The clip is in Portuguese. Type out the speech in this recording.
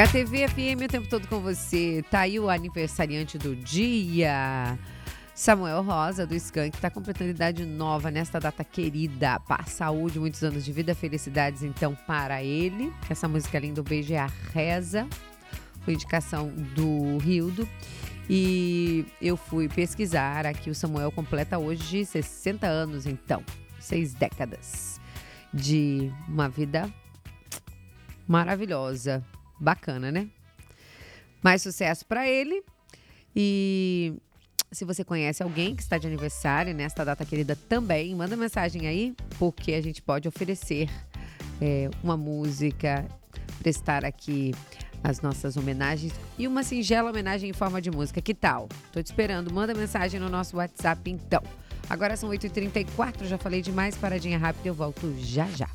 KTV FM o tempo todo com você. Tá aí o aniversariante do dia. Samuel Rosa, do Skank, está completando idade nova nesta data querida. Paz, saúde, muitos anos de vida, felicidades então para ele. Essa música linda, o beijo é a reza. Foi indicação do Rildo. E eu fui pesquisar aqui, o Samuel completa hoje 60 anos então. 6 décadas de uma vida maravilhosa. Bacana, né? Mais sucesso para ele. E se você conhece alguém que está de aniversário nesta data querida também, manda mensagem aí, porque a gente pode oferecer uma música, prestar aqui as nossas homenagens e uma singela homenagem em forma de música. Que tal? Tô te esperando. Manda mensagem no nosso WhatsApp então. Agora são 8h34, já falei demais, paradinha rápida, eu volto já já.